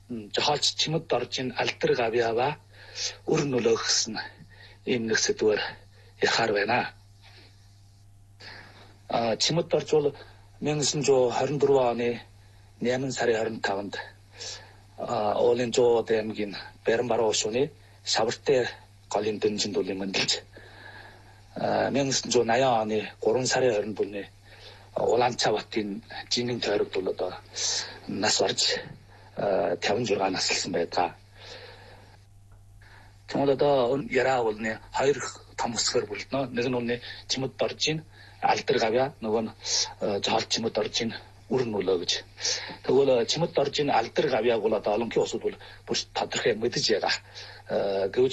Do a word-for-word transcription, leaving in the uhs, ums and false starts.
жохолч чимэд орж ин алдар гавьяава үр нөлөөх гэсэн ийм нэг сэдвээр ярихаар байна. А чимэд орж бол 천구백이십사 оны найман сарын двадцать тавнд а Олын жоод аймгийн Баримбараа ушууны Шавартай голын дэнжин дулын мэндэлж 천구백팔십 оны гурван сарын двадцать Улаанчаа батын жинийн тойрогт бол одоо нас барж пятьдесят шесть наслсан байдаг. Тэгвэл одоо яраа бол нэ хоёр том хэсгээр бүлднэ. Нэг нь үнэ чимэд орж ин алдар гавья, нөгөө нь жохол чимэд орж ин үр нөлөө гэж. Тэгвэл чимэд орж ин алдар гавьяг бол одоо олонхын усуд бол бүр тодорхой мэдэж байгаа.